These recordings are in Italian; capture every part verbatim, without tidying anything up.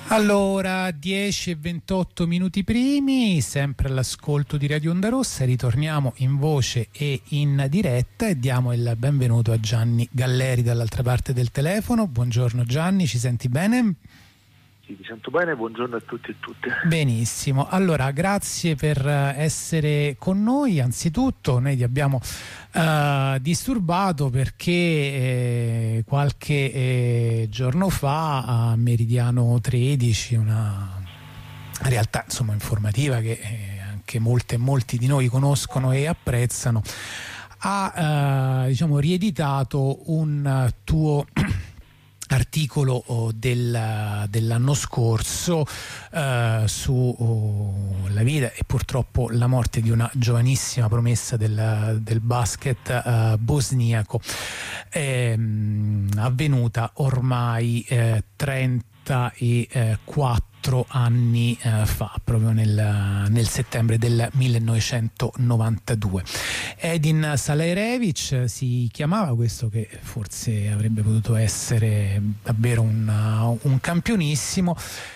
Allora, dieci e ventotto minuti primi, sempre all'ascolto di Radio Onda Rossa, ritorniamo in voce e in diretta e diamo il benvenuto a Gianni Galleri dall'altra parte del telefono. Buongiorno Gianni, ci senti bene? Sì, mi sento bene, buongiorno a tutti e tutte. Benissimo, allora grazie per essere con noi. Anzitutto noi ti abbiamo uh, disturbato perché eh, qualche eh, giorno fa a Meridiano tredici, una realtà insomma informativa che eh, anche molte e molti di noi conoscono e apprezzano, ha uh, diciamo rieditato un uh, tuo articolo oh, del, dell'anno scorso uh, su oh, la vita e purtroppo la morte di una giovanissima promessa del, del basket uh, bosniaco, ehm, avvenuta ormai eh, trentaquattro anni eh, fa, proprio nel, nel settembre del millenovecentonovantadue. Edin Salarevic si chiamava, questo che forse avrebbe potuto essere davvero un, un campionissimo.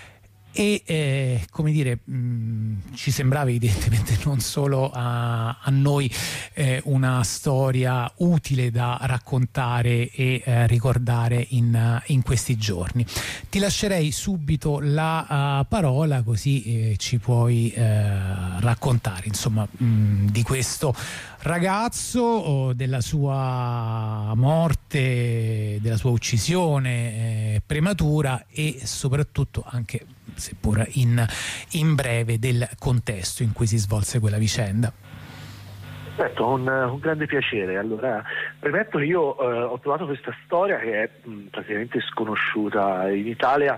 E eh, come dire, mh, ci sembrava evidentemente non solo a, a noi eh, una storia utile da raccontare e eh, ricordare in, in questi giorni. Ti lascerei subito la uh, parola, così eh, ci puoi eh, raccontare insomma mh, di questo ragazzo, o della sua morte, della sua uccisione eh, prematura e soprattutto anche, seppur in, in breve, del contesto in cui si svolse quella vicenda. Certo, un, un grande piacere. Allora, premetto che io eh, ho trovato questa storia che è mh, praticamente sconosciuta in Italia,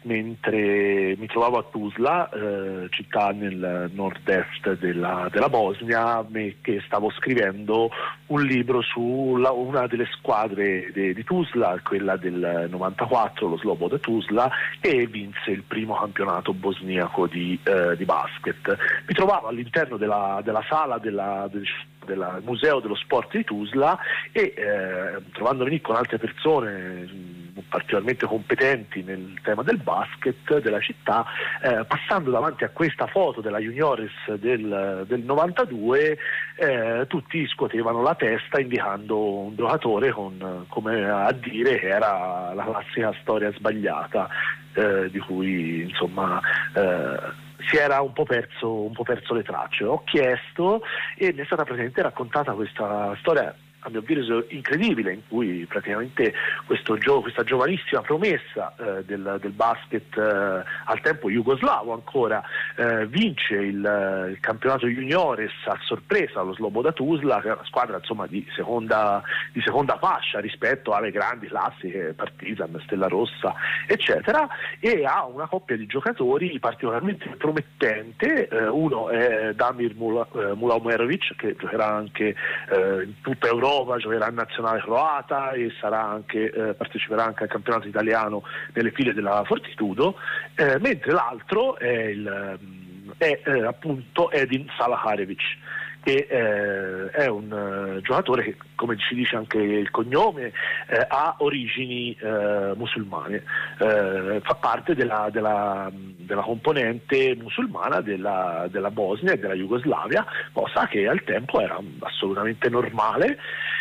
mentre mi trovavo a Tuzla, eh, città nel nord-est della, della Bosnia, me, che stavo scrivendo un libro su la, una delle squadre de, di Tuzla, quella del novantaquattro, lo Sloboda Tuzla, che vinse il primo campionato bosniaco di, eh, di basket. Mi trovavo all'interno della, della sala della, del del Museo dello Sport di Tuzla e eh, trovandomi lì con altre persone mh, particolarmente competenti nel tema del basket della città, eh, passando davanti a questa foto della Juniores del, del novantadue, eh, tutti scuotevano la testa indicando un giocatore con, come a dire che era la classica storia sbagliata, eh, di cui insomma eh, si era un po' perso un po' perso le tracce. Ho chiesto e mi è stata praticamente raccontata questa storia, a mio avviso incredibile, in cui praticamente questo gio- questa giovanissima promessa eh, del, del basket eh, al tempo jugoslavo ancora eh, vince il, il campionato juniores a sorpresa allo Sloboda Tuzla, che è una squadra insomma di seconda, di seconda fascia rispetto alle grandi classiche Partizan, Stella Rossa eccetera, e ha una coppia di giocatori particolarmente promettente. Eh, uno è Damir Mula, eh, Mulaomerovic, che giocherà anche eh, in tutta Europa, giocherà in nazionale croata e sarà anche, eh, parteciperà anche al campionato italiano nelle file della Fortitudo, eh, mentre l'altro è, il, è eh, appunto Edin Salarevic, che eh, è un uh, giocatore che, come ci dice anche il cognome, eh, ha origini eh, musulmane, eh, fa parte della, della, della componente musulmana della, della Bosnia e della Jugoslavia, cosa che al tempo era assolutamente normale.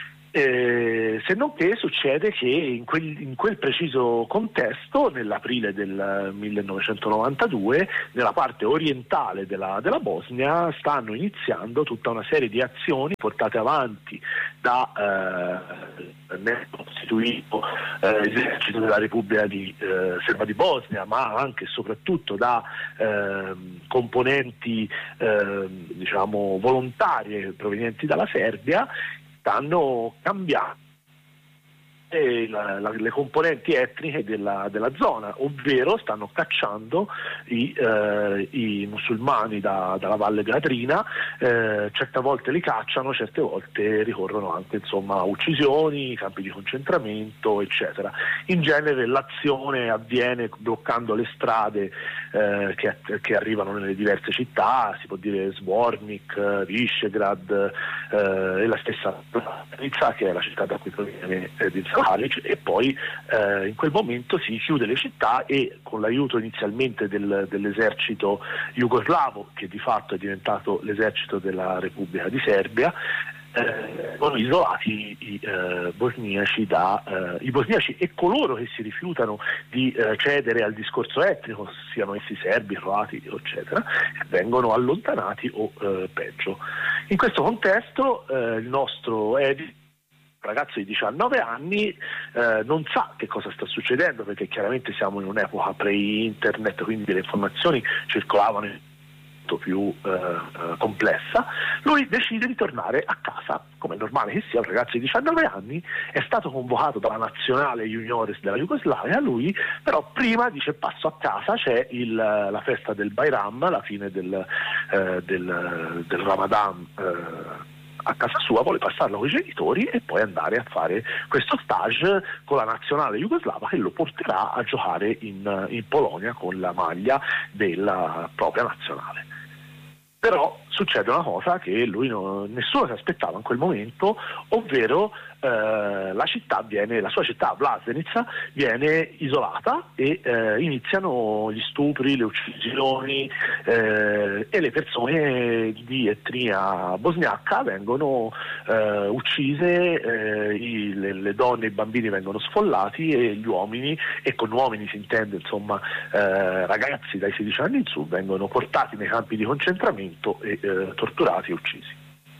Eh, se non che succede che in quel, in quel preciso contesto, nell'aprile del millenovecentonovantadue, nella parte orientale della, della Bosnia stanno iniziando tutta una serie di azioni portate avanti da eh, costituito eh, l'esercito della Repubblica di eh, Serba di Bosnia, ma anche e soprattutto da eh, componenti eh, diciamo volontarie provenienti dalla Serbia, stanno cambiando la, la, le componenti etniche della, della zona, ovvero stanno cacciando i, eh, i musulmani da, dalla Valle della Drina, eh, certe volte li cacciano, certe volte ricorrono anche insomma a uccisioni, campi di concentramento eccetera. In genere l'azione avviene bloccando le strade eh, che, che arrivano nelle diverse città, si può dire Zvornik, Visegrad eh, e la stessa Nizza, che è la città da cui proviene eh, di Salaharevic, e poi eh, in quel momento si chiude le città e con l'aiuto inizialmente del, dell'esercito jugoslavo, che di fatto è diventato l'esercito della Repubblica di Serbia, Eh, sono isolati i eh, bosniaci da eh, i bosniaci e coloro che si rifiutano di eh, cedere al discorso etnico, siano essi serbi, croati, eccetera, vengono allontanati o eh, peggio. In questo contesto eh, il nostro Edi, ragazzo di diciannove anni, eh, non sa che cosa sta succedendo, perché chiaramente siamo in un'epoca pre-internet, quindi le informazioni circolavano più eh, complessa. Lui decide di tornare a casa, come è normale che sia un ragazzo di diciannove anni, è stato convocato dalla nazionale juniores della Jugoslavia. Lui però prima dice: passo a casa, c'è il, la festa del Bayram, la fine del, eh, del, del Ramadan eh, a casa sua, vuole passarlo con i genitori e poi andare a fare questo stage con la nazionale jugoslava, che lo porterà a giocare in, in Polonia con la maglia della propria nazionale. Però succede una cosa che lui non, nessuno si aspettava in quel momento, ovvero eh, la città viene, la sua città, Vlasenica, viene isolata e eh, iniziano gli stupri, le uccisioni eh, e le persone di etnia bosniaca vengono eh, uccise, eh, i, le, le donne e i bambini vengono sfollati e gli uomini, e con uomini si intende insomma eh, ragazzi dai sedici anni in su, vengono portati nei campi di concentramento e eh, torturati e uccisi.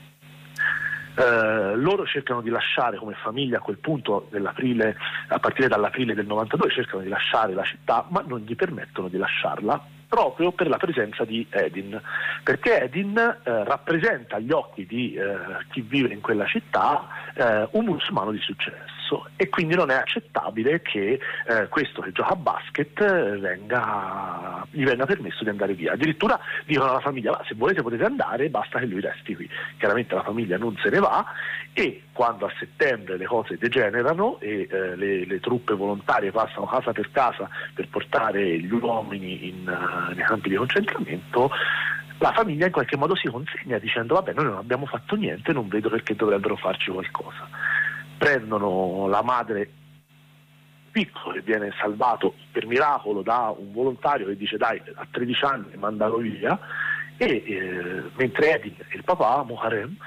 Uh, loro cercano di lasciare come famiglia a quel punto dell'aprile, a partire dall'aprile del novantadue, cercano di lasciare la città, ma non gli permettono di lasciarla proprio per la presenza di Edin, perché Edin eh, rappresenta agli occhi di eh, chi vive in quella città eh, un musulmano di successo, e quindi non è accettabile che eh, questo che gioca a basket eh, venga, gli venga permesso di andare via. Addirittura dicono alla famiglia: ma se volete potete andare, basta che lui resti qui. Chiaramente la famiglia non se ne va, e quando a settembre le cose degenerano e eh, le, le truppe volontarie passano casa per casa per portare gli uomini in, uh, nei campi di concentramento, la famiglia in qualche modo si consegna dicendo: vabbè, noi non abbiamo fatto niente, non vedo perché dovrebbero farci qualcosa. Prendono la madre piccolo, che viene salvato per miracolo da un volontario che dice: dai, a tredici anni mandalo via, e eh, mentre Edin e il papà Muharrem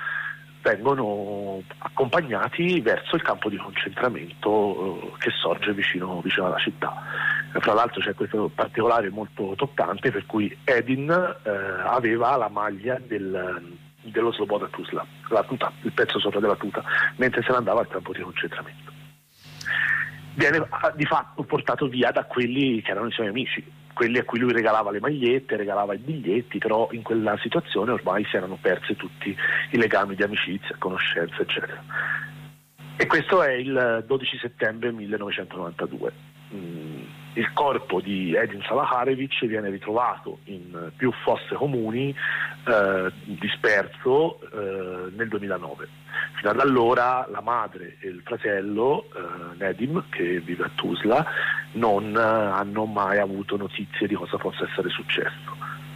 vengono accompagnati verso il campo di concentramento eh, che sorge vicino, vicino alla città. E fra l'altro c'è questo particolare molto toccante, per cui Edin eh, aveva la maglia del, dello Sloboda Tuzla, la tuta, il pezzo sopra della tuta, mentre se ne andava al campo di concentramento. Viene di fatto portato via da quelli che erano i suoi amici, quelli a cui lui regalava le magliette, regalava i biglietti, però in quella situazione ormai si erano persi tutti i legami di amicizia, conoscenza, eccetera. E questo è il dodici settembre millenovecentonovantadue. Mm, il corpo di Edin Salaharevic viene ritrovato in più fosse comuni, eh, disperso eh, nel duemilanove. Fino ad allora la madre e il fratello eh, Nedim, che vive a Tuzla, non eh, hanno mai avuto notizie di cosa possa essere successo.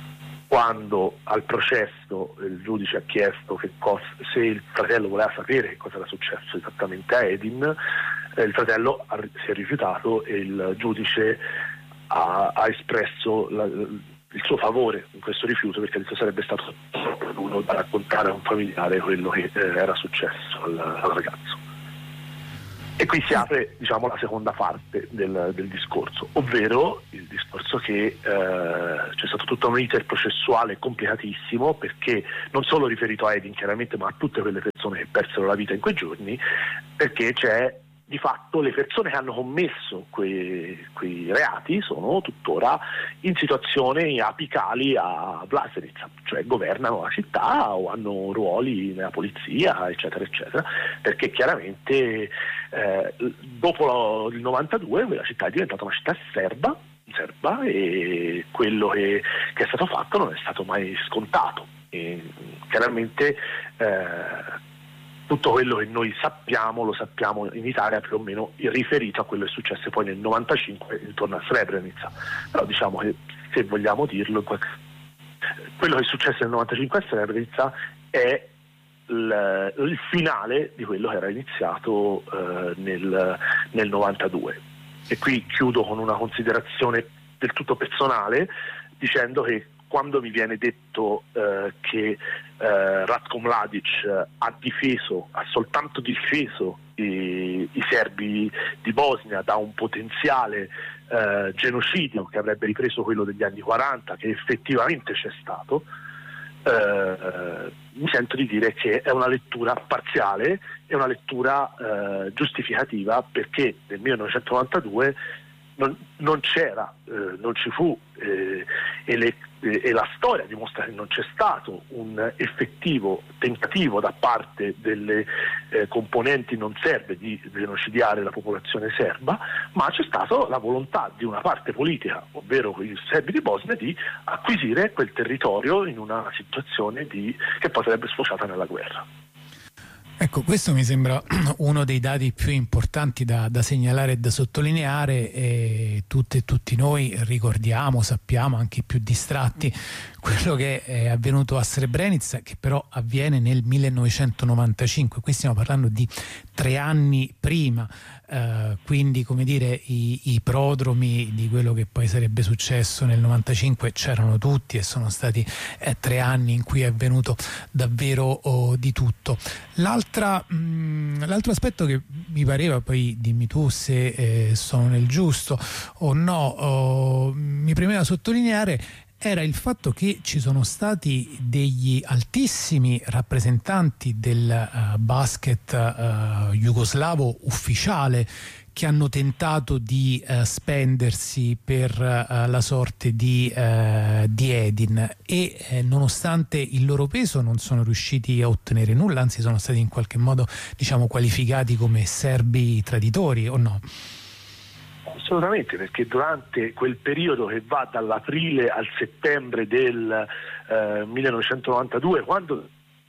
Quando al processo il giudice ha chiesto che cos- se il fratello voleva sapere che cosa era successo esattamente a Edin, eh, il fratello ha, si è rifiutato, e il giudice ha, ha espresso la, il suo favore in questo rifiuto, perché ha detto sarebbe stato opportuno da raccontare a un familiare quello che eh, era successo al, al ragazzo. E qui si apre, diciamo, la seconda parte del, del discorso, ovvero il discorso che eh, c'è stato tutto un iter processuale complicatissimo, perché non solo riferito a Edin chiaramente, ma a tutte quelle persone che persero la vita in quei giorni, perché c'è di fatto le persone che hanno commesso quei, quei reati sono tuttora in situazioni apicali a Vlasenica, cioè governano la città o hanno ruoli nella polizia, eccetera, eccetera, perché chiaramente eh, dopo il novantadue quella città è diventata una città serba, serba e quello che, che è stato fatto non è stato mai scontato. E chiaramente eh, tutto quello che noi sappiamo lo sappiamo in Italia più o meno riferito a quello che è successo poi nel novantacinque intorno a Srebrenica, però diciamo che, se vogliamo dirlo, quello che è successo nel novantacinque a Srebrenica è il, il finale di quello che era iniziato eh, nel, nel novantadue. E qui chiudo con una considerazione del tutto personale, dicendo che quando mi viene detto eh, che eh, Ratko Mladic ha difeso, ha soltanto difeso i, i serbi di Bosnia da un potenziale eh, genocidio che avrebbe ripreso quello degli anni quaranta, che effettivamente c'è stato, eh, mi sento di dire che è una lettura parziale, è una lettura eh, giustificativa, perché nel millenovecentonovantadue non, non c'era, eh, non ci fu eh, e, le, eh, e la storia dimostra che non c'è stato un effettivo tentativo da parte delle eh, componenti non serbe di genocidiare la popolazione serba, ma c'è stata la volontà di una parte politica, ovvero i serbi di Bosnia, di acquisire quel territorio in una situazione di, che poi sarebbe sfociata nella guerra. Ecco, questo mi sembra uno dei dati più importanti da, da segnalare e da sottolineare, e tutte e tutti noi ricordiamo, sappiamo, anche i più distratti, quello che è avvenuto a Srebrenica, che però avviene nel millenovecentonovantacinque. Qui stiamo parlando di tre anni prima, eh, quindi, come dire, i, i prodromi di quello che poi sarebbe successo nel novantacinque c'erano tutti, e sono stati eh, tre anni in cui è avvenuto davvero oh, di tutto. L'altra, mh, l'altro aspetto che mi pareva, poi dimmi tu se eh, sono nel giusto o no, oh, mi premeva sottolineare, era il fatto che ci sono stati degli altissimi rappresentanti del uh, basket uh, jugoslavo ufficiale che hanno tentato di uh, spendersi per uh, la sorte di, uh, di Edin, e eh, nonostante il loro peso non sono riusciti a ottenere nulla, anzi sono stati in qualche modo, diciamo, qualificati come serbi traditori, o no? Assolutamente, perché durante quel periodo che va dall'aprile al settembre del eh, millenovecentonovantadue, quando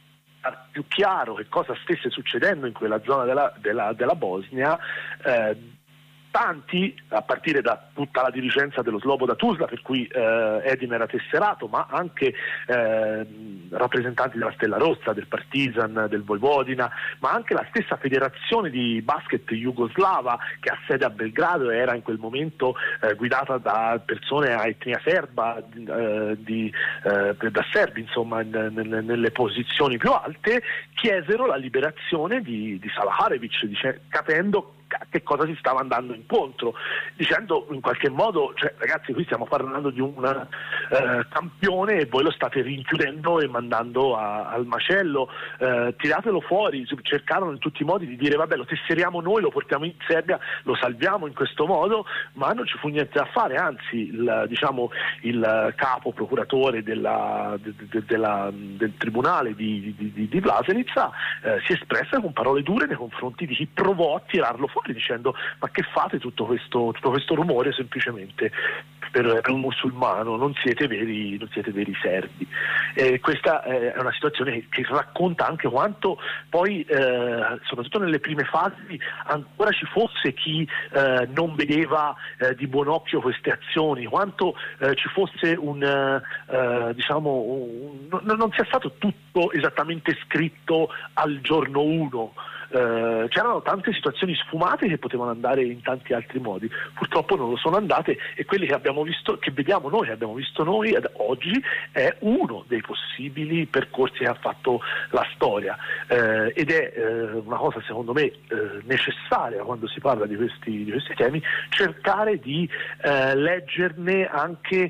era più chiaro che cosa stesse succedendo in quella zona della, della, della Bosnia, eh, tanti, a partire da tutta la dirigenza dello Sloboda Tuzla, per cui eh, Edin era tesserato, ma anche eh, rappresentanti della Stella Rossa, del Partizan, del Vojvodina, ma anche la stessa federazione di basket jugoslava, che ha sede a Belgrado e era in quel momento eh, guidata da persone a etnia serba, eh, di, eh, da serbi, insomma, in, in, nelle posizioni più alte, chiesero la liberazione di, di Salaharevic, dice, capendo a che cosa si stava andando incontro, dicendo in qualche modo, cioè, ragazzi, qui stiamo parlando di un eh, campione e voi lo state rinchiudendo e mandando a, al macello, eh, tiratelo fuori. Cercarono in tutti i modi di dire vabbè, lo tesseriamo noi, lo portiamo in Serbia, lo salviamo in questo modo, ma non ci fu niente da fare, anzi il, diciamo, il capo procuratore della, de, de, della, del tribunale di, di, di, di Vlasenica eh, si espresse con parole dure nei confronti di chi provò a tirarlo fuori, dicendo ma che fate tutto questo, tutto questo rumore semplicemente per, per un musulmano, non siete veri, non siete veri serbi. E questa è una situazione che, che racconta anche quanto poi eh, soprattutto nelle prime fasi ancora ci fosse chi eh, non vedeva eh, di buon occhio queste azioni, quanto eh, ci fosse un eh, diciamo un, non, non sia stato tutto esattamente scritto al giorno uno. Uh, c'erano tante situazioni sfumate che potevano andare in tanti altri modi, purtroppo non lo sono andate, e quelli che abbiamo visto, che vediamo noi, che abbiamo visto noi ad oggi, è uno dei possibili percorsi che ha fatto la storia, uh, ed è uh, una cosa secondo me uh, necessaria quando si parla di questi, di questi temi, cercare di uh, leggerne anche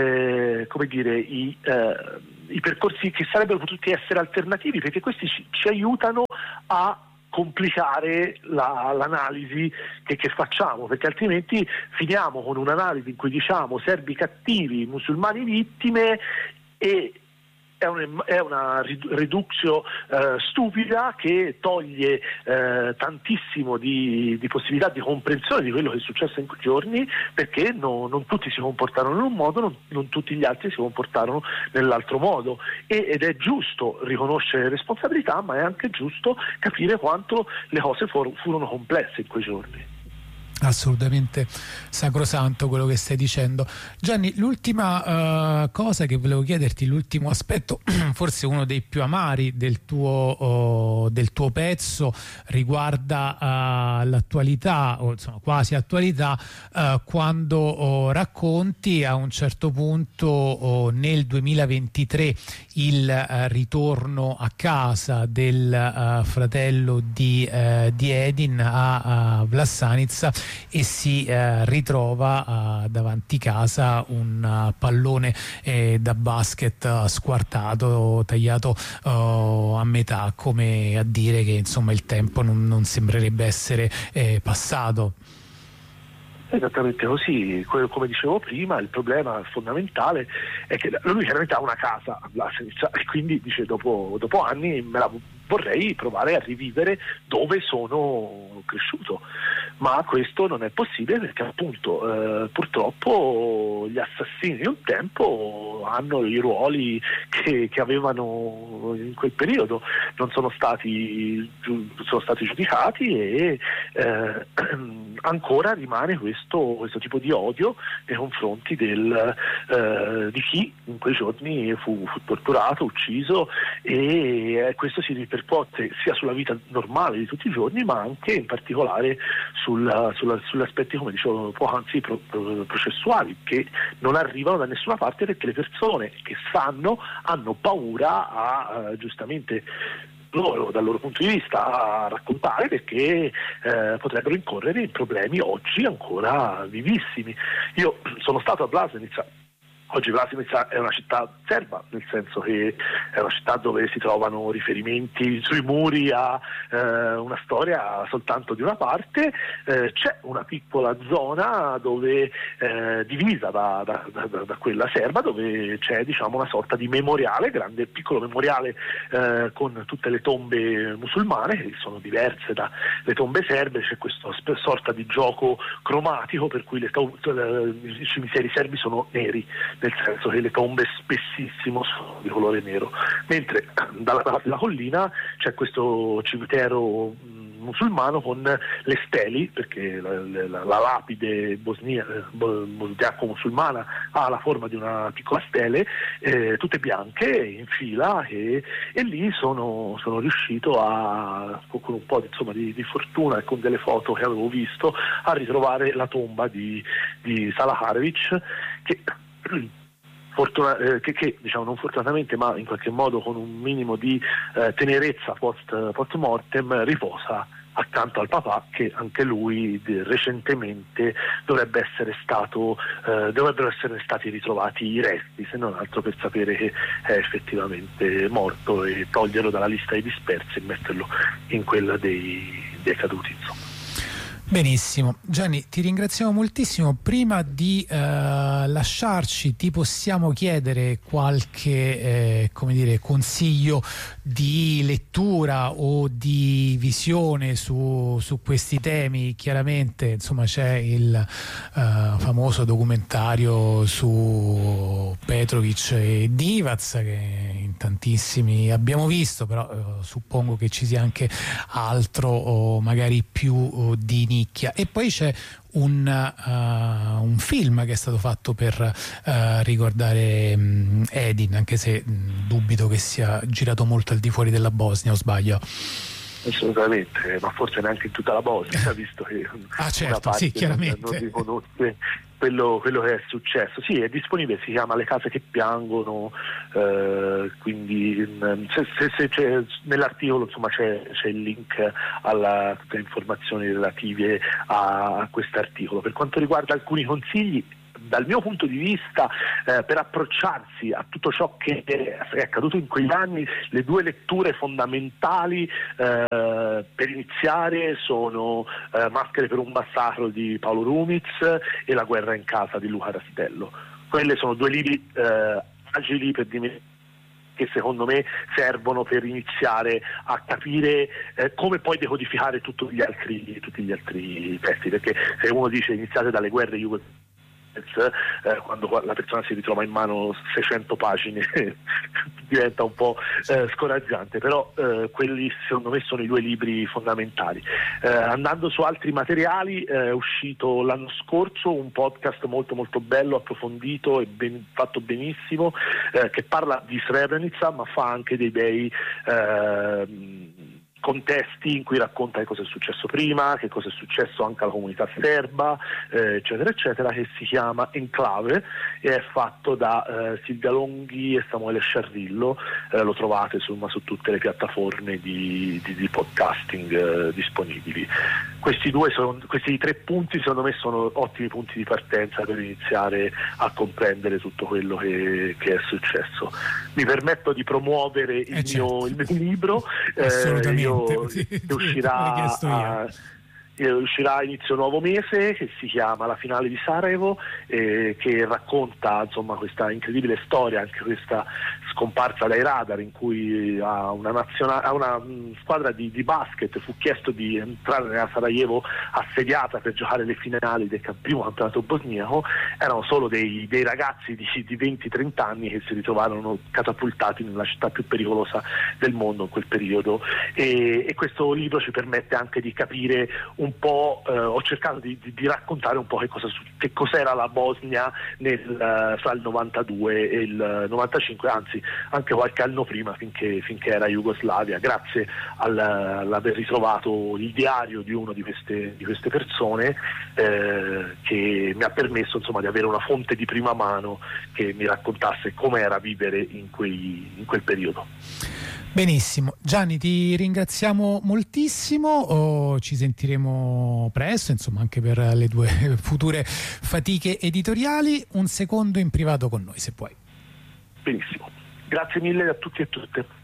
uh, come dire i uh, i percorsi che sarebbero potuti essere alternativi, perché questi ci, ci aiutano a complicare la, l'analisi che, che facciamo, perché altrimenti finiamo con un'analisi in cui diciamo serbi cattivi, musulmani vittime, e è, un, è una reductio eh, stupida che toglie eh, tantissimo di, di possibilità di comprensione di quello che è successo in quei giorni, perché no, non tutti si comportarono in un modo, non, non tutti gli altri si comportarono nell'altro modo, e, ed è giusto riconoscere le responsabilità, ma è anche giusto capire quanto le cose for, furono complesse in quei giorni. Assolutamente sacrosanto quello che stai dicendo. Gianni, l'ultima uh, cosa che volevo chiederti, l'ultimo aspetto, forse uno dei più amari del tuo, uh, del tuo pezzo, riguarda uh, l'attualità, o insomma quasi attualità, uh, quando uh, racconti a un certo punto uh, nel duemilaventitré il uh, ritorno a casa del uh, fratello di, uh, di Edin a uh, Vlassanica, e si eh, ritrova eh, davanti casa un uh, pallone eh, da basket uh, squartato, tagliato uh, a metà, come a dire che insomma il tempo non, non sembrerebbe essere eh, passato. Esattamente così, come dicevo prima, il problema fondamentale è che lui chiaramente ha una casa a Vlassanica e quindi dice dopo, dopo anni me la vorrei provare a rivivere dove sono cresciuto, ma questo non è possibile perché appunto eh, purtroppo gli assassini di un tempo hanno i ruoli che, che avevano in quel periodo, non sono stati, sono stati giudicati e eh, ancora rimane questo, questo tipo di odio nei confronti del, eh, di chi in quei giorni fu, fu torturato, ucciso, e questo si ripercuote sia sulla vita normale di tutti i giorni ma anche in particolare sulla, sulla, sugli aspetti, come dicevo poc'anzi, pro, pro, processuali, che non arrivano da nessuna parte perché le persone che sanno hanno paura a, a giustamente loro dal loro punto di vista a raccontare, perché eh, potrebbero incorrere in problemi oggi ancora vivissimi. Io sono stato a Vlassanica. Oggi Vlassanica è una città serba, nel senso che è una città dove si trovano riferimenti sui muri a eh, una storia soltanto di una parte, eh, c'è una piccola zona dove eh, divisa da, da, da, da quella serba, dove c'è diciamo una sorta di memoriale, grande piccolo memoriale eh, con tutte le tombe musulmane che sono diverse dalle tombe serbe. C'è questa sorta di gioco cromatico per cui le to- i cimiteri serbi sono neri, nel senso che le tombe spessissimo sono di colore nero, mentre dalla parte della collina c'è questo cimitero musulmano con le steli, perché la, la, la lapide bosnia, bosniaco-musulmana ha la forma di una piccola stele, eh, tutte bianche in fila, e, e lì sono, sono riuscito a, con un po' di, insomma, di, di fortuna e con delle foto che avevo visto, a ritrovare la tomba di, di Salaharevic, che Fortuna, eh, che, che diciamo non fortunatamente ma in qualche modo con un minimo di eh, tenerezza post, post mortem riposa accanto al papà, che anche lui de, recentemente dovrebbe essere stato eh, dovrebbero essere stati ritrovati i resti, se non altro per sapere che è effettivamente morto e toglierlo dalla lista dei dispersi e metterlo in quella dei, dei caduti, insomma. Benissimo, Gianni, ti ringraziamo moltissimo. Prima di eh, lasciarci, ti possiamo chiedere qualche eh, come dire, consiglio di lettura o di visione su, su questi temi? Chiaramente, insomma, c'è il eh, famoso documentario su Petrovic e Divac che in tantissimi abbiamo visto, però eh, suppongo che ci sia anche altro o magari più o di nicchia. E poi c'è un, uh, un film che è stato fatto per uh, ricordare um, Edin, anche se um, dubito che sia girato molto al di fuori della Bosnia, o sbaglio? Assolutamente, ma forse neanche in tutta la Bosnia, visto che ah, certo, una parte sì, chiaramente. non riconosce quello, quello che è successo. Sì, è disponibile, si chiama Le case che piangono, eh, quindi se, se, se c'è, nell'articolo insomma c'è, c'è il link alla tutte le informazioni relative a, a quest'articolo. Per quanto riguarda alcuni consigli, dal mio punto di vista, eh, per approcciarsi a tutto ciò che è accaduto in quegli anni, le due letture fondamentali eh, per iniziare sono eh, Maschere per un massacro di Paolo Rumiz e La guerra in casa di Luca Rastello. Quelle sono due libri eh, agili per dimenticare, che secondo me servono per iniziare a capire eh, come poi decodificare tutti gli altri, tutti gli altri testi, perché se uno dice iniziate dalle guerre jugoslave, Eh, quando la persona si ritrova in mano seicento pagine diventa un po' eh, scoraggiante, però eh, quelli secondo me sono i due libri fondamentali. Eh, andando su altri materiali, eh, è uscito l'anno scorso un podcast molto molto bello, approfondito e ben, fatto benissimo, eh, che parla di Srebrenica, ma fa anche dei bei eh, contesti in cui racconta che cosa è successo prima, che cosa è successo anche alla comunità serba, eh, eccetera eccetera, che si chiama Enclave e è fatto da eh, Silvia Longhi e Samuele Sciarrillo. Eh, lo trovate insomma su tutte le piattaforme di, di, di podcasting eh, disponibili. Questi due sono, questi tre punti secondo me sono ottimi punti di partenza per iniziare a comprendere tutto quello che, che è successo. Mi permetto di promuovere il, eh certo. mio, il mio libro, assolutamente, eh, sì, che uscirà a, uscirà a inizio nuovo mese, che si chiama La finale di Sarajevo, eh, che racconta insomma questa incredibile storia, anche questa scomparsa dai radar, in cui a una, naziona- a una mh, squadra di, di basket fu chiesto di entrare nella Sarajevo assediata per giocare le finali del primo campionato bosniaco. Erano solo dei, dei ragazzi di, di venti trenta anni che si ritrovarono catapultati nella città più pericolosa del mondo in quel periodo, e, e questo libro ci permette anche di capire un po', eh, ho cercato di, di, di raccontare un po' che, cosa, che cos'era la Bosnia nel, uh, fra il novantadue e il novantacinque, anzi anche qualche anno prima, finché, finché era Jugoslavia, grazie al, all'aver ritrovato il diario di una di queste, di queste persone, eh, che mi ha permesso insomma di avere una fonte di prima mano che mi raccontasse com'era vivere in, quei, in quel periodo. Benissimo, Gianni, ti ringraziamo moltissimo, oh, ci sentiremo presto, insomma, anche per le due future fatiche editoriali. Un secondo in privato con noi, se puoi. Benissimo, grazie mille a tutti e tutte.